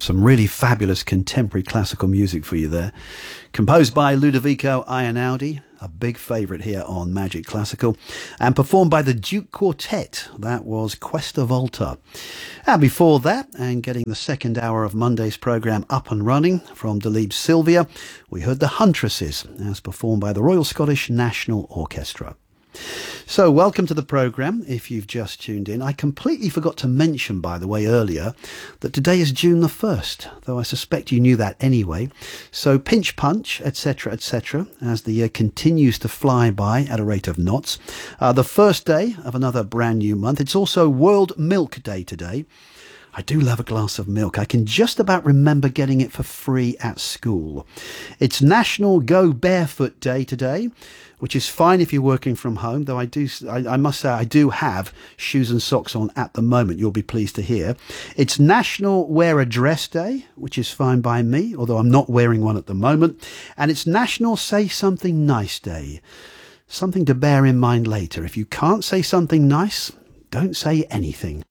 Some really fabulous contemporary classical music for you there. Composed by Ludovico Einaudi, a big favourite here on Magic Classical, and performed by the Duke Quartet. That was Questa Volta. And before that, and getting the second hour of Monday's programme up and running from Delibes Sylvia, we heard The Huntresses, as performed by the Royal Scottish National Orchestra. So welcome to the programme if you've just tuned in. I completely forgot to mention, by the way, earlier that today is June the 1st, though I suspect you knew that anyway. So pinch punch, etc., as the year continues to fly by at a rate of knots. The first day of another brand new month. It's also World Milk Day today. I do love a glass of milk. I can just about remember getting it for free at school. It's National Go Barefoot Day today, which is fine if you're working from home, though I must say I do have shoes and socks on at the moment, you'll be pleased to hear. It's National Wear a Dress Day, which is fine by me, although I'm not wearing one at the moment. And it's National Say Something Nice Day. Something to bear in mind later. If you can't say something nice, don't say anything.